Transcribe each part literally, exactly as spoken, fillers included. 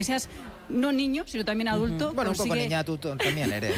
seas no niño, sino también adulto. Uh-huh. Bueno, consigue... un poco niña tú también eres.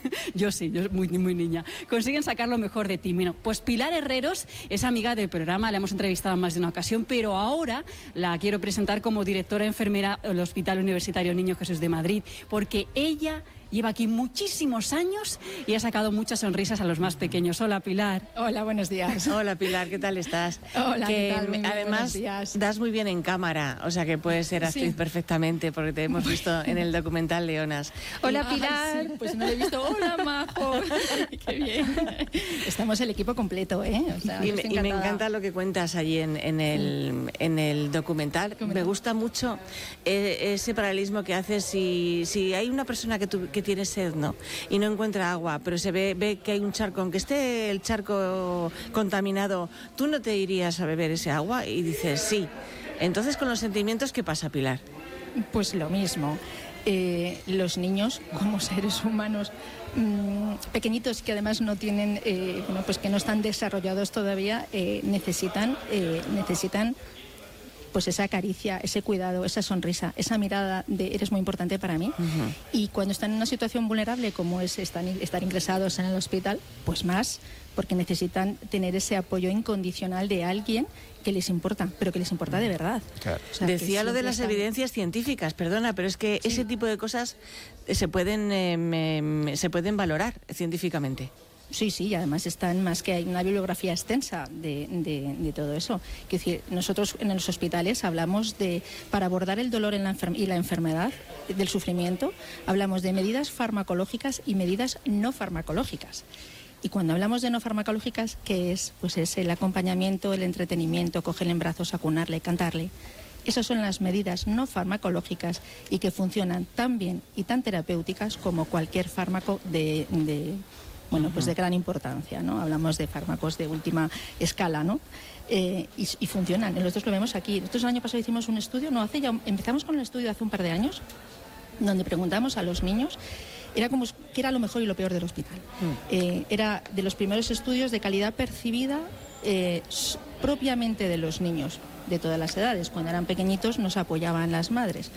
Yo sí, yo muy, muy niña. Consiguen sacar lo mejor de ti. Bueno, pues Pilar Herreros es amiga del programa, la hemos entrevistado en más de una ocasión, pero ahora la quiero presentar como directora enfermera del Hospital Universitario Niño Jesús de Madrid, porque ella lleva aquí muchísimos años y ha sacado muchas sonrisas a los más pequeños. Hola, Pilar. Hola, buenos días. Hola, Pilar, ¿qué tal estás? Hola, que ¿qué tal? Muy bien, además días. Das muy bien en cámara, o sea que puedes ser actriz sí. perfectamente, porque te hemos visto en el documental Leonas. Hola, Pilar. Ay, sí, pues no lo he visto. Hola, Majo. Qué bien. Estamos el equipo completo, ¿eh? O sea, y, me, y me encanta lo que cuentas allí en, en, el, en el documental. Me gusta mucho eh, ese paralelismo que haces. Si, si hay una persona que, tu, que tiene sed, ¿no?, y no encuentra agua, pero se ve, ve que hay un charco, aunque esté el charco contaminado, ¿tú no te irías a beber ese agua? Y dices, sí. Entonces, con los sentimientos, ¿qué pasa, Pilar? Pues lo mismo. Eh, los niños, como seres humanos mmm, pequeñitos que además no tienen, eh, bueno, pues que no están desarrollados todavía, eh, necesitan, eh, necesitan pues esa caricia, ese cuidado, esa sonrisa, esa mirada de eres muy importante para mí. Uh-huh. Y cuando están en una situación vulnerable como es estar, estar ingresados en el hospital, pues más, porque necesitan tener ese apoyo incondicional de alguien que les importa, pero que les importa de verdad. Claro. O sea, decía lo de las están... evidencias científicas, perdona, pero es que sí. ese tipo de cosas se pueden, eh, me, se pueden valorar científicamente. Sí, sí, y además están más que hay una bibliografía extensa de, de, de todo eso. Quiero decir, nosotros en los hospitales hablamos de, para abordar el dolor en la enfer- y la enfermedad, del sufrimiento, hablamos de medidas farmacológicas y medidas no farmacológicas. Y cuando hablamos de no farmacológicas, ¿qué es? Pues es el acompañamiento, el entretenimiento, cogerle en brazos, acunarle, cantarle. Esas son las medidas no farmacológicas y que funcionan tan bien y tan terapéuticas como cualquier fármaco de... de bueno, pues de gran importancia, ¿no? Hablamos de fármacos de última escala, ¿no? Eh, y, y funcionan, nosotros lo vemos aquí. Nosotros el año pasado hicimos un estudio, no, hace ya, empezamos con el estudio hace un par de años, donde preguntamos a los niños, era como qué era lo mejor y lo peor del hospital. Mm. Eh, era de los primeros estudios de calidad percibida eh, propiamente de los niños, de todas las edades. Cuando eran pequeñitos nos apoyaban las madres.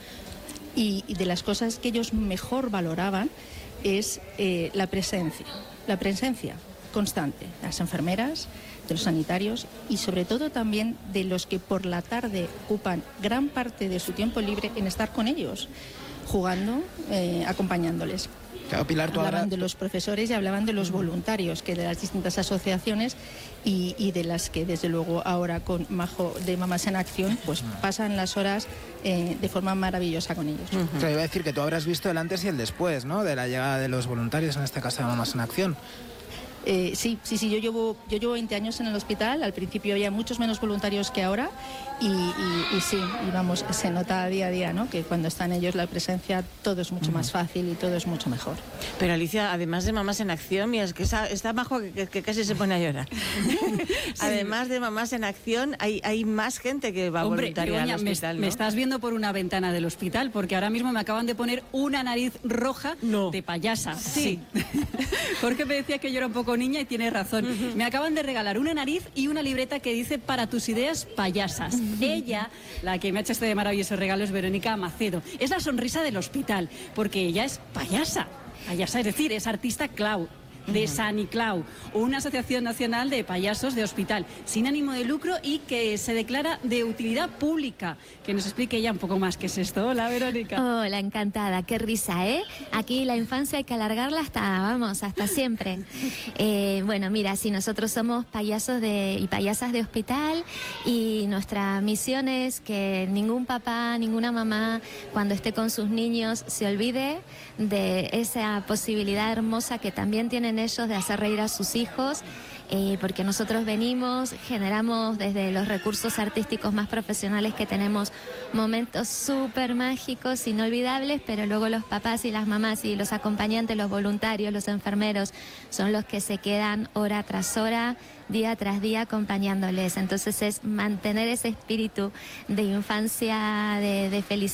Y, y de las cosas que ellos mejor valoraban es eh, la presencia. La presencia constante de las enfermeras, de los sanitarios y sobre todo también de los que por la tarde ocupan gran parte de su tiempo libre en estar con ellos, jugando, eh, acompañándoles. Claro, Pilar, tú hablaban ahora... de los profesores y hablaban de los voluntarios, que de las distintas asociaciones y, y de las que desde luego ahora con Majo de Mamás en Acción pues pasan las horas eh, de forma maravillosa con ellos. Uh-huh. Te iba a decir que tú habrás visto el antes y el después, ¿no?, de la llegada de los voluntarios, en este caso de Mamás en Acción. Eh, sí, sí, sí, yo llevo, yo llevo veinte años en el hospital, al principio había muchos menos voluntarios que ahora y, y, y sí, y vamos, se nota día a día, ¿no?, que cuando están ellos la presencia todo es mucho uh-huh. más fácil y todo es mucho mejor. Pero Alicia, además de Mamás en Acción, mira, es que esa, está Majo que, que, que casi se pone a llorar. Sí. Además de Mamás en Acción, hay, hay más gente que va Hombre, voluntaria Begoña, al hospital, me, ¿no? me estás viendo por una ventana del hospital, porque ahora mismo me acaban de poner una nariz roja no. de payasa. Sí. sí. Jorge me decía que yo era un poco niña y tiene razón. Uh-huh. Me acaban de regalar una nariz y una libreta que dice para tus ideas payasas. Uh-huh. Ella, la que me ha hecho este maravilloso regalo, es Verónica Macedo. Es la sonrisa del hospital, porque ella es payasa. Payasa, es decir, es artista clown de Saniclau, una asociación nacional de payasos de hospital sin ánimo de lucro y que se declara de utilidad pública. Que nos explique ella un poco más qué es esto. Hola, Verónica. Hola, encantada. Qué risa, ¿eh? Aquí la infancia hay que alargarla hasta, vamos, hasta siempre. Eh, bueno, mira, sí, nosotros somos payasos de, y payasas de hospital y nuestra misión es que ningún papá, ninguna mamá, cuando esté con sus niños, se olvide de esa posibilidad hermosa que también tienen ellos de hacer reír a sus hijos, eh, porque nosotros venimos, generamos desde los recursos artísticos más profesionales que tenemos momentos súper mágicos, inolvidables, pero luego los papás y las mamás y los acompañantes, los voluntarios, los enfermeros, son los que se quedan hora tras hora, día tras día acompañándoles. Entonces es mantener ese espíritu de infancia, de, de felicidad.